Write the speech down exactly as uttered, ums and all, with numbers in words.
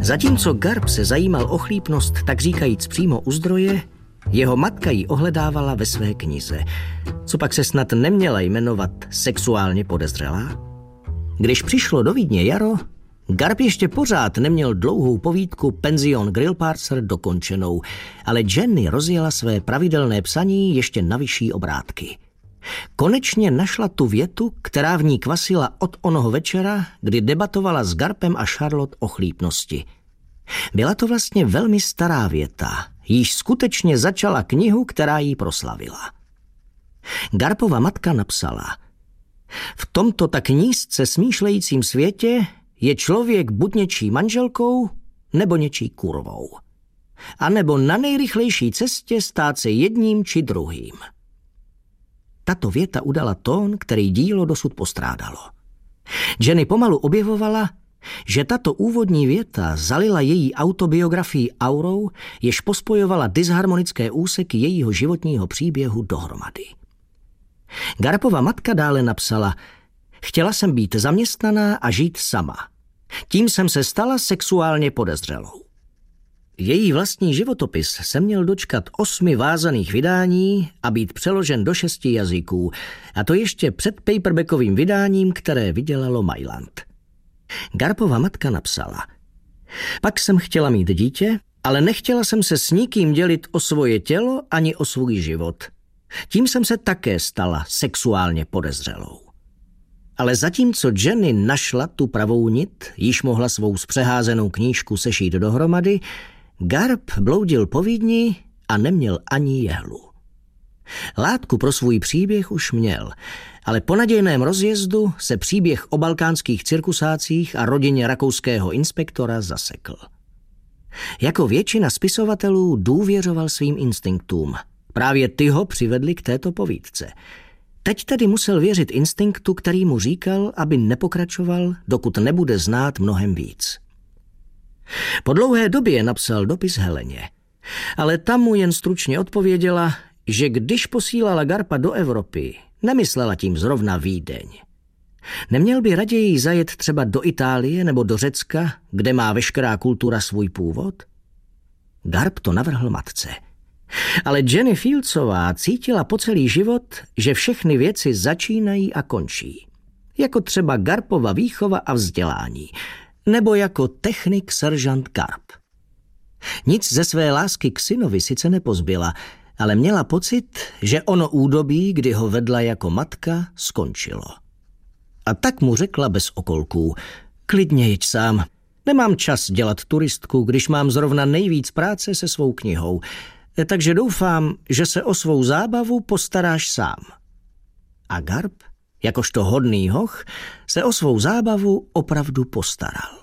Zatímco Garp se zajímal o chlípnost tak říkajíc přímo u zdroje, jeho matka ji ohledávala ve své knize. Co pak se snad neměla jmenovat Sexuálně podezřelá? Když přišlo do Vídně jaro, Garp ještě pořád neměl dlouhou povídku Penzion Grillparzer dokončenou, ale Jenny rozjela své pravidelné psaní ještě na vyšší obrátky. Konečně našla tu větu, která v ní kvasila od onoho večera, kdy debatovala s Garpem a Charlotte o chlípnosti. Byla to vlastně velmi stará věta, jíž skutečně začala knihu, která jí proslavila. Garpova matka napsala: v tomto tak nízce smýšlejícím světě je člověk buď něčí manželkou, nebo něčí kurvou. A nebo na nejrychlejší cestě stát se jedním či druhým. Tato věta udala tón, který dílo dosud postrádalo. Jenny pomalu objevovala, že tato úvodní věta zalila její autobiografii aurou, jež pospojovala disharmonické úseky jejího životního příběhu dohromady. Garpova matka dále napsala: chtěla jsem být zaměstnaná a žít sama. Tím jsem se stala sexuálně podezřelou. Její vlastní životopis se měl dočkat osmi vázaných vydání a být přeložen do šesti jazyků, a to ještě před paperbackovým vydáním, které vydělalo Mailand. Garpova matka napsala: pak jsem chtěla mít dítě, ale nechtěla jsem se s nikým dělit o svoje tělo ani o svůj život. Tím jsem se také stala sexuálně podezřelou. Ale zatímco Jenny našla tu pravou nit, již mohla svou spřeházenou knížku sešít dohromady, Garp bloudil po Vídni a neměl ani jehlu. Látku pro svůj příběh už měl, ale po nadějném rozjezdu se příběh o balkánských cirkusácích a rodině rakouského inspektora zasekl. Jako většina spisovatelů důvěřoval svým instinktům. Právě ty ho přivedli k této povídce. Teď tedy musel věřit instinktu, který mu říkal, aby nepokračoval, dokud nebude znát mnohem víc. Po dlouhé době napsal dopis Heleně, ale tam mu jen stručně odpověděla, že když posílala Garpa do Evropy, nemyslela tím zrovna Vídeň. Neměl by raději zajet třeba do Itálie nebo do Řecka, kde má veškerá kultura svůj původ? Garp to navrhl matce. Ale Jenny Fieldsová cítila po celý život, že všechny věci začínají a končí. Jako třeba Garpova výchova a vzdělání, nebo jako technik seržant Garp. Nic ze své lásky k synovi sice nepozbyla, ale měla pocit, že ono údobí, kdy ho vedla jako matka, skončilo. A tak mu řekla bez okolků: klidně jeď sám, nemám čas dělat turistku, když mám zrovna nejvíc práce se svou knihou, takže doufám, že se o svou zábavu postaráš sám. A Garp, jakožto hodný hoch, se o svou zábavu opravdu postaral.